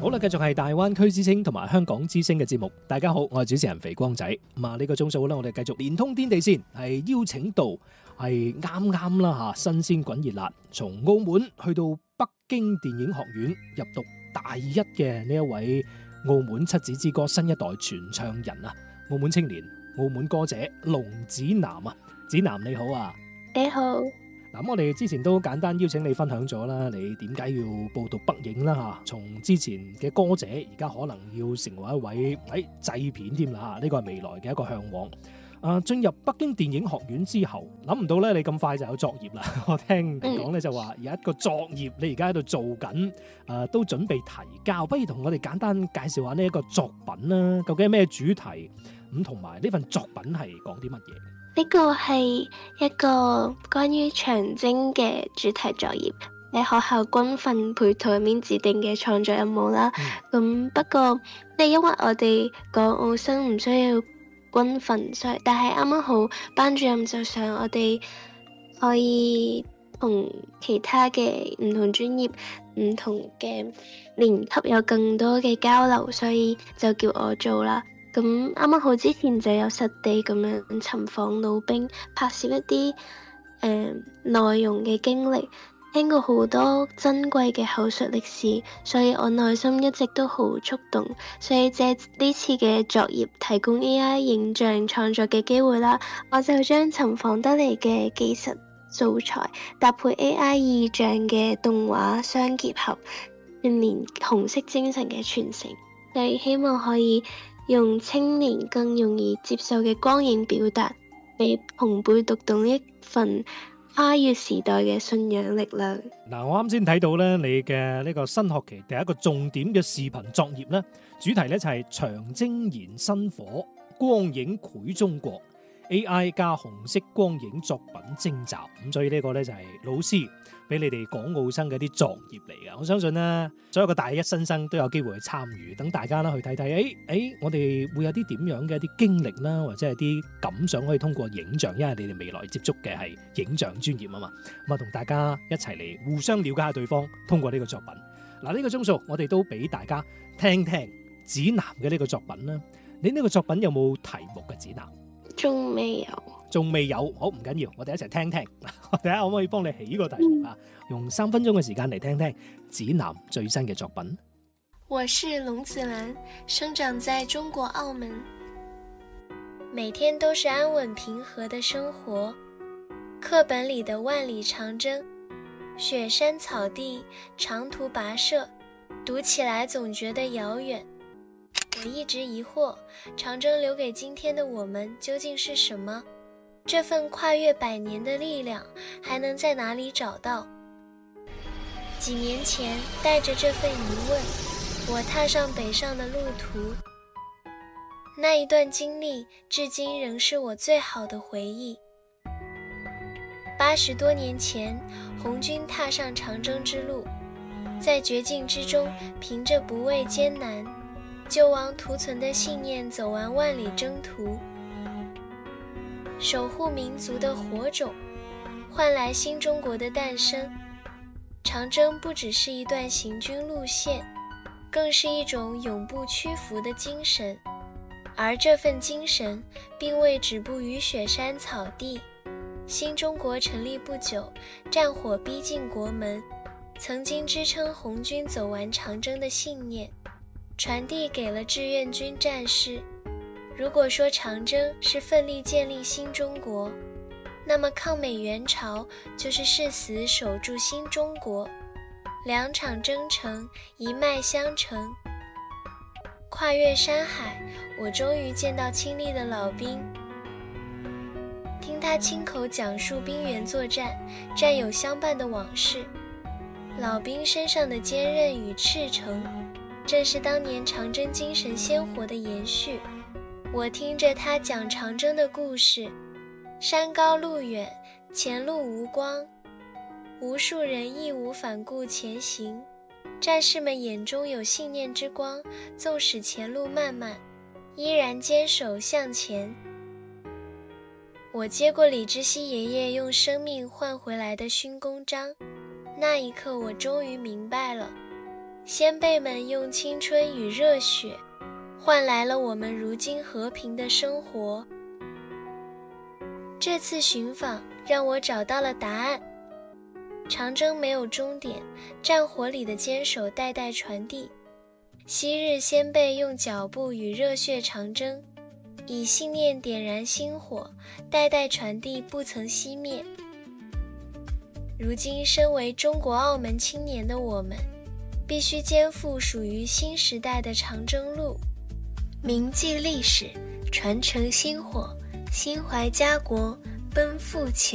好啦，繼續係大灣區之聲同埋香港之聲嘅節目。大家好，我係主持人肥光仔。呢個鐘數咧，我哋繼續連通天地線，係邀請到係啱啦吓，新鮮滾熱辣，從澳門去到北京電影學院入讀大一嘅呢一位澳門七子之歌新一代傳唱人啊，澳門青年、澳門歌者龍子楠啊，子楠你好啊。 你好。 嗱，我哋之前都簡單邀請你分享咗啦，你點解要報讀北影啦嚇？從之前嘅歌者，而家可能要成為一位製片添啦嚇，呢個係未來嘅一個向往。進入北京電影學院之後，諗唔到咧，你咁快就有作業啦。我聽人講咧就話有一個作業，你而家喺度做緊，都準備提交。不如同我哋簡單介紹下呢一個作品啦，究竟係咩主題？咁同埋呢份作品係講啲乜嘢？ 呢個係一個關於長征嘅主題作業，喺學校軍訓配套入面指定嘅創作任務啦。不過因為我哋港澳生唔需要軍訓，但係啱啱好班主任就想我哋可以同其他嘅唔同專業、唔同嘅年級有更多嘅交流，所以就叫我做啦。咁啱啱好之前就有實地咁樣尋訪老兵，拍攝一啲內容嘅經歷，聽過好多珍貴嘅口述歷史，所以我內心一直都好觸動，所以借呢次嘅作業提供 AI 影像創作嘅機會啦，我就將尋訪得嚟嘅紀實素材搭配 AI 意象嘅動畫相結合，串聯紅色精神嘅傳承，所以希望可以用青年更容易接受嘅光影表達，俾同輩讀懂一份跨越時代嘅信仰力量。 嗱，我啱先睇到咧，你嘅呢個新學期第一個重點嘅視頻作業咧，主題咧就係長征燃薪火，光影繪中國 AI 加紅色光影作品徵集。咁所以呢個咧就係老師俾你哋港澳生嘅啲作業嚟嘅。我相信咧，所有嘅大一新生都有機會去參與，等大家啦去睇睇，我哋會有啲點樣嘅一啲經歷啦，或者係啲感想可以通過影像，因為你哋未來接觸嘅係影像專業啊嘛。咁啊，同大家一齊嚟互相了解下對方，通過呢個作品。嗱，呢個鐘數我哋都俾大家聽聽子楠嘅呢個作品啦。你呢個作品有冇題目嘅子楠？ 仲未有， 好，唔緊要，我哋一齊聽聽。我睇下可唔可以幫你起個題目啊？用3分鐘嘅時間嚟聽聽子楠最新嘅作品。 我是龍子楠，生長在中國澳門，每天都是安穩平和的生活。課本裡的萬里長征，雪山草地，長途跋涉，讀起來總覺得遙遠。我一直疑惑，長征留給今天的我們究竟是什麼？這份跨越100年的力量還能在哪裡找到？幾年前，帶着這份疑問，我踏上北上的路途。那一段經歷至今仍是我最好的回憶。80多年前，紅軍踏上長征之路，在絕境之中，憑着不畏艱難，救亡圖存的信念走完萬里征途，守護民族的火種，換來新中國的誕生。長征不只是一段行軍路線，更是一種永不屈服的精神。而這份精神並未止步於雪山草地。新中國成立不久，戰火逼近國門，曾經支撐紅軍走完長征的信念，傳遞給了志願軍戰士。如果說長征是奮力建立新中國，那麼抗美援朝就是誓死守住新中國。2場征程，一脈相承。跨越山海，我終於見到親歷的老兵，聽他親口講述兵員作戰、戰友相伴的往事。老兵身上的堅韌與赤誠，正是當年長征精神鮮活的延續。我聽着他講長征的故事，山高路遠，前路無光，無數人義無反顧前行。戰士們眼中有信念之光，縱使前路漫漫，依然堅守向前。我接過李志熙爺爺用生命換回來的勳功章，那一刻我終於明白了， 先辈们用青春与热血换来了我们如今和平的生活。这次寻访让我找到了答案。长征没有终点，战火里的坚守代代传递。昔日先辈用脚步与热血长征，以信念点燃星火，代代传递，不曾熄灭。如今身为中国澳门青年的我们，必须肩负属于新时代的长征路，铭记历史，传承薪火，心怀家国，奔赴前